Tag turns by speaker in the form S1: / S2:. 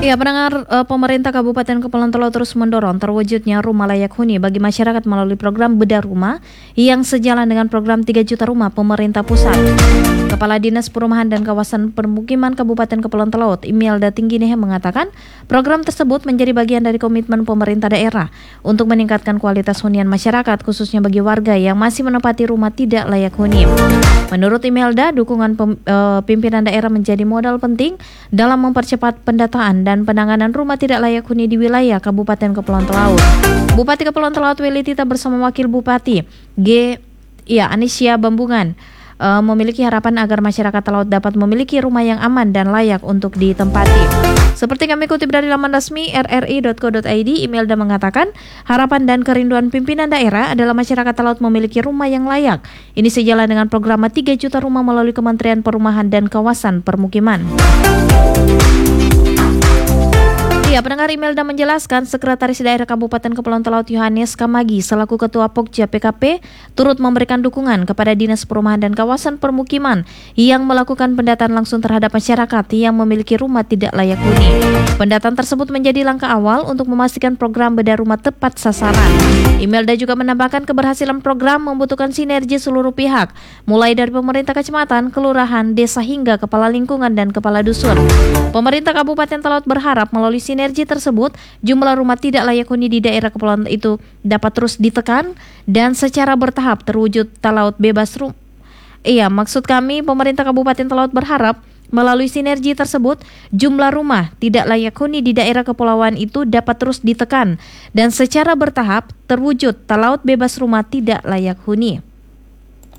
S1: Ya, pendengar, pemerintah Kabupaten Kepulauan Talaut terus mendorong terwujudnya rumah layak huni bagi masyarakat melalui program Bedah Rumah yang sejalan dengan program 3 juta rumah pemerintah pusat. Kepala Dinas Perumahan dan Kawasan Permukiman Kabupaten Kepulauan Talaut, Imelda Tingginehe, mengatakan program tersebut menjadi bagian dari komitmen pemerintah daerah untuk meningkatkan kualitas hunian masyarakat, khususnya bagi warga yang masih menempati rumah tidak layak huni. Menurut Imelda, dukungan pimpinan daerah menjadi modal penting dalam mempercepat pendataan dan penanganan rumah tidak layak huni di wilayah Kabupaten Kepulauan Talaut. Bupati Kepulauan Talaut Weli Tita bersama Wakil Bupati Anisya Bambungan memiliki harapan agar masyarakat Talaut dapat memiliki rumah yang aman dan layak untuk ditempati. Seperti kami kutip dari laman resmi rri.co.id, Imelda mengatakan harapan dan kerinduan pimpinan daerah adalah masyarakat Talaut memiliki rumah yang layak. Ini sejalan dengan program 3 juta rumah melalui Kementerian Perumahan dan Kawasan Permukiman. Ya, pendengar, Imelda menjelaskan Sekretaris Daerah Kabupaten Kepulauan Talaut Yohanes Kamagi selaku Ketua Pokja PKP turut memberikan dukungan kepada Dinas Perumahan dan Kawasan Permukiman yang melakukan pendataan langsung terhadap masyarakat yang memiliki rumah tidak layak huni. Pendataan tersebut menjadi langkah awal untuk memastikan program bedah rumah tepat sasaran. Imelda juga menambahkan keberhasilan program membutuhkan sinergi seluruh pihak, mulai dari pemerintah kecamatan, kelurahan, desa hingga kepala lingkungan dan kepala dusun. Pemerintah Kabupaten Talaut berharap melalui sinergi tersebut, jumlah rumah tidak layak huni di daerah kepulauan itu dapat terus ditekan dan secara bertahap terwujud Talaut bebas rumah. Maksud kami pemerintah Kabupaten Talaut berharap melalui sinergi tersebut, jumlah rumah tidak layak huni di daerah kepulauan itu dapat terus ditekan dan secara bertahap terwujud Talaut bebas rumah tidak layak huni.